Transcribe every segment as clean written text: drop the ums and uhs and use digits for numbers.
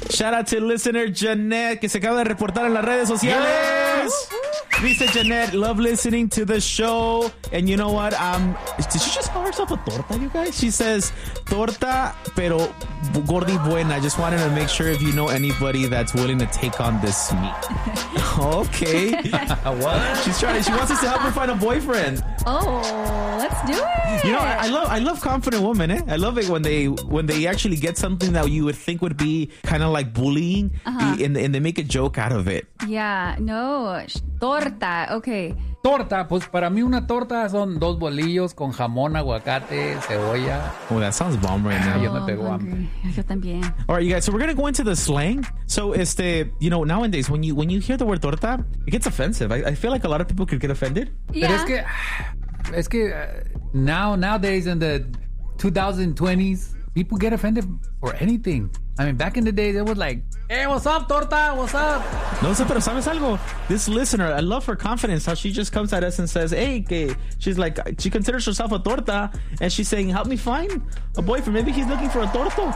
Shout out to listener Jeanette, que se acaba de reportar en las redes sociales. Dice Jeanette, love listening to the show. And you know what? Did she just call herself a torta, you guys? She says, torta, pero gordi buena. Just wanted to make sure if you know anybody that's willing to take on this meat. Okay. What? She wants us to help her find a boyfriend. Oh, let's do it. You know, I love confident women, eh? I love it when they actually get something that you would think would be kind of like bullying, and they make a joke out of it. Yeah, no. Torta, okay. Torta, pues para mí una torta son 2 bolillos con jamón, aguacate, cebolla. Oh, that sounds bomb right now. Yo me pego hambre. Yo también. All right, you guys. So we're gonna go into the slang. So, nowadays when you hear the word torta, it gets offensive. I feel like a lot of people could get offended. Yeah. Pero es que nowadays in the 2020s, people get offended for anything. I mean, back in the day, it was like, hey, what's up, torta? What's up? No, pero ¿sabes algo? This listener, I love her confidence, how she just comes at us and says, hey, que she's like, she considers herself a torta, and she's saying, help me find a boyfriend. Maybe he's looking for a torto.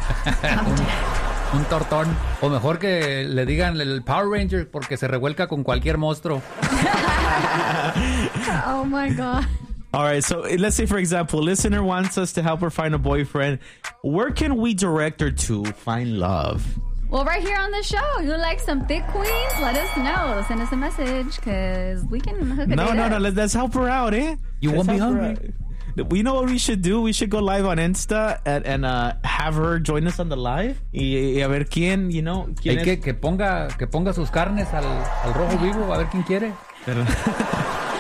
Un tortón. O mejor que le digan el Power Ranger porque se revuelca con cualquier monstruo. Oh, my God. All right, so let's say, for example, listener wants us to help her find a boyfriend. Where can we direct her to find love? Well, right here on the show, you like some thick queens? Let us know. Send us a message because we can hook it up. No. Let's help her out, eh? You won't be hungry. You know what we should do? We should go live on Insta and have her join us on the live. Y a ver quién, quién que ponga sus carnes al rojo vivo, a ver quién quiere.